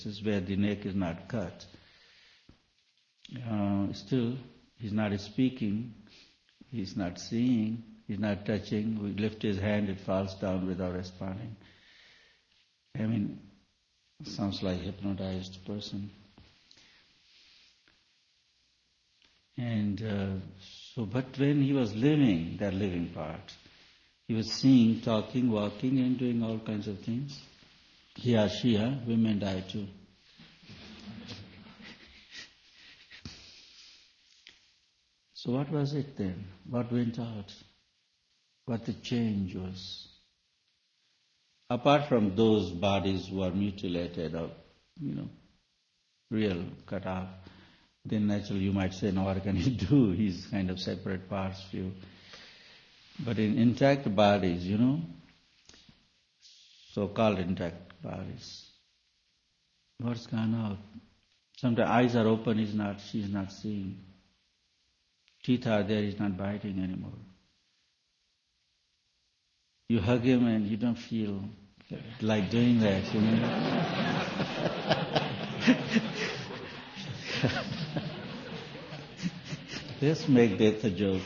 is where the neck is not cut. Still, he's not speaking, he's not seeing, he's not touching. We lift his hand, it falls down without responding. I mean, sounds like a hypnotized person. And but when he was living, that living part, he was seeing, talking, walking, and doing all kinds of things. He or she, women die too. So what was it then? What went out? What the change was? Apart from those bodies who are mutilated or, real cut off, then naturally you might say, no, what can he do? He's kind of separate parts view. But in intact bodies, so-called intact bodies, what's gone out? Sometimes eyes are open, she's not seeing. Teeth are there, he's not biting anymore. You hug him and you don't feel like doing that, Let's make death a joke.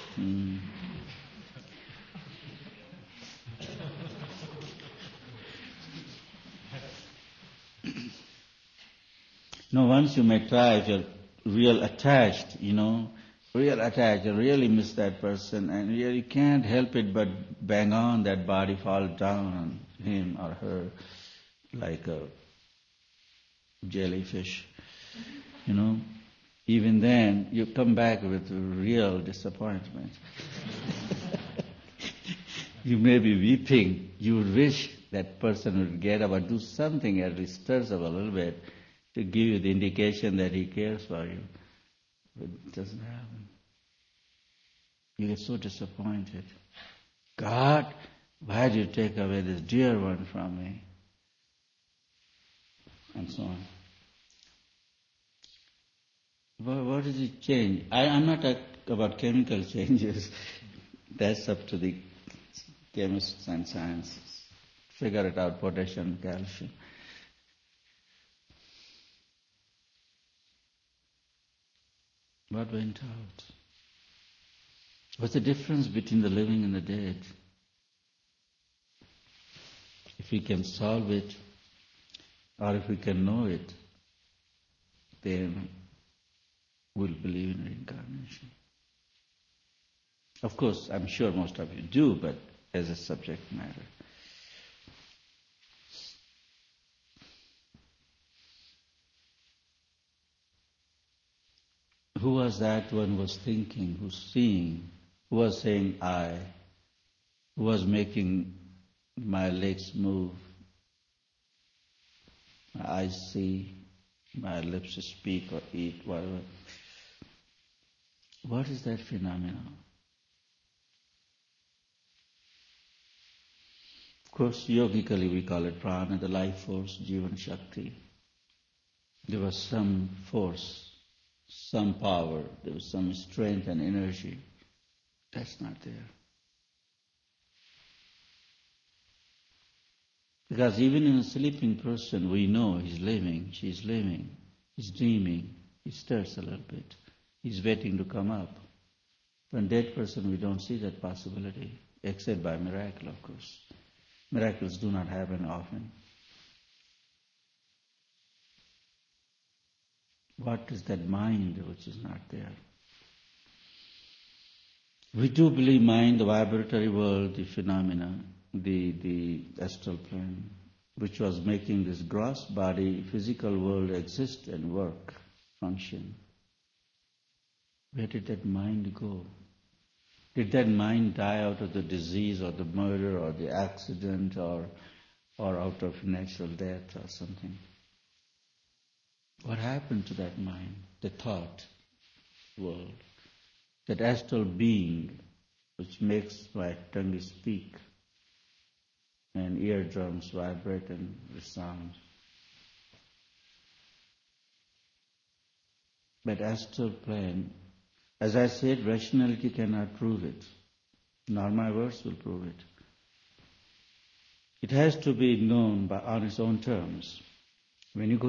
No, once you may try, if you're real attached, and really miss that person, and you can't help it but bang on that body, fall down on him or her like a jellyfish, Even then, you come back with real disappointment. You may be weeping. You would wish that person would get up or do something, at least stirs up a little bit, to give you the indication that he cares for you. But it doesn't happen. You get so disappointed. God, why did you take away this dear one from me? And so on. What does it change? I'm not talking about chemical changes. That's up to the chemists and scientists. Figure it out, potassium, calcium. What went out? What's the difference between the living and the dead? If we can solve it, or if we can know it, then we'll believe in reincarnation. Of course, I'm sure most of you do, but as a subject matter. Who was that one who was thinking, who's seeing, who was saying I, who was making my legs move, my eyes see, my lips speak or eat, whatever. What is that phenomenon? Of course, yogically we call it prana, the life force, jivan shakti. There was some force, some power, there was some strength and energy. That's not there. Because even in a sleeping person, we know he's living, she's living, he's dreaming, he stirs a little bit, he's waiting to come up. For a dead person, we don't see that possibility, except by miracle, of course. Miracles do not happen often. What is that mind which is not there? We do believe mind, the vibratory world, the phenomena, the astral plane, which was making this gross body, physical world exist and work, function. Where did that mind go? Did that mind die out of the disease or the murder or the accident or out of natural death or something? What happened to that mind, the thought world, that astral being which makes my tongue speak and eardrums vibrate and resound? But astral plane, as I said, rationality cannot prove it. Nor my words will prove it. It has to be known on its own terms. When you go